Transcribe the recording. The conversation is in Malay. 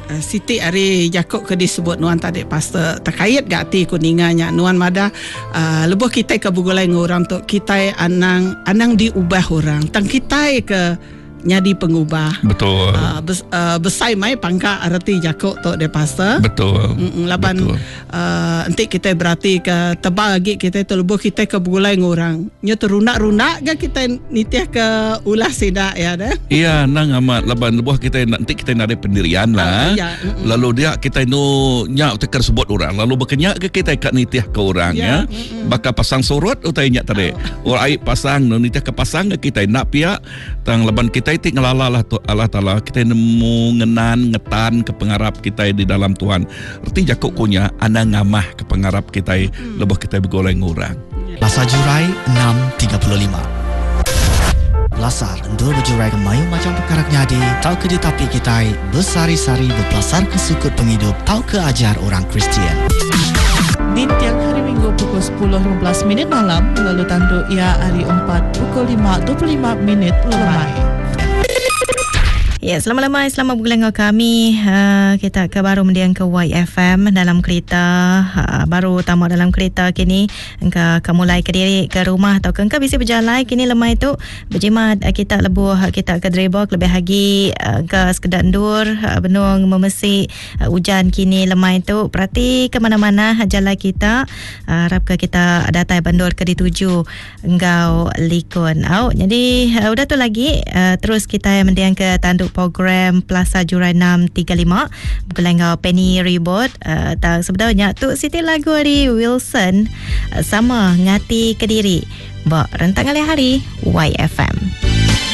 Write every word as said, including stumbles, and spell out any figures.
uh, Siti Ari Jakub ke disebut nuan tadi pastor terkait gak ti kuninganya nuan mada uh, lebuh kita ke bugulai ngorang tu kita anang anang diubah orang tang kita ke nyadi pengubah. Betul. Uh, bes, uh, besai mai pangka arti Jakub tu de pastor. Betul. Mm, laban uh, nanti kita berarti ke tebal lagi kita tu lebuh kita ke bugulai ngorang. Nya terunak-runak ke kita nitiah ke ulah sida ya dah. Iya, nang amat laban lebuh kita nanti kita nak ada pendirian lah. Uh, ya. Mm-mm. Lalu dia kita nu nyak teker sebut orang. Lalu berkenyak ke kita kat nitiah ke orang ya. ya. Bakal pasang surut utai nyak tadi. Oh. Orang pasang nu nitiah ke pasang ke kita nak pihak tang laban kita kita ngelala lah Allah Ta'ala kita nemu ngenan ngetan ke pengarap kita di dalam Tuhan erti Jakub kunya anda ngamah ke pengarap kita hmm. lebih kita bergoleng orang. Lasar Jurai enam tiga puluh lima Lasar endur berjurai kemayu macam perkara nyadi tahu ke ditapi kita bersari-sari berpelasar ke sukut penghidup tahu ke ajar orang Kristian. Di tiang hari Minggu pukul sepuluh lima belas minit malam lalu tanduk ia hari empat pukul lima dua puluh lima minit lemai. Ya, selamat lemai, selamat bergulung dengan kami. Uh, kita ke baru mendiang ke Y F M dalam kereta. Uh, baru tamat dalam kereta kini. Engkau ke mulai ke diri ke rumah atau ke engkau bisa berjalan. Kini lemai tu berjimat uh, kita lebuh uh, kita ke dribok lebih lagi uh, ke sekedar endur uh, benung memesi uh, hujan kini lemai tu. Perhati ke mana-mana jalan kita. Uh, harap ke kita datai bandur ke dituju engkau likun. Oh, jadi uh, udah tu lagi uh, terus kita mendiang ke tanduk program Plaza Jurai enam tiga lima bergelengau Penny Reboot uh, tak sebenarnya tu Siti lagu dari Wilson uh, sama ngati Kediri bak rentang kali hari Y F M.